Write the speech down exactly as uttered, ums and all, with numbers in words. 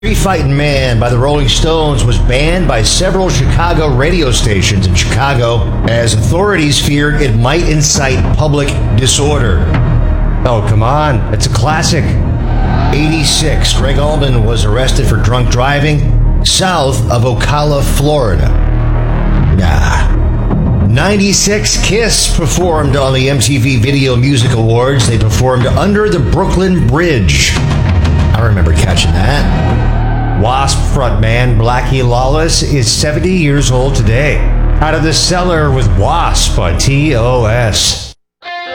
Street Fighting Man by the Rolling Stones was banned by several Chicago radio stations in Chicago as authorities feared it might incite public disorder. Oh, come on. It's a classic. eighty-six, Greg Allman was arrested for drunk driving south of Ocala, Florida. Nah. ninety-six, Kiss performed on the M T V Video Music Awards. They performed Under the Brooklyn Bridge. I remember catching that. Wasp frontman Blackie Lawless is seventy years old today. Out of the Cellar with Wasp on T O S.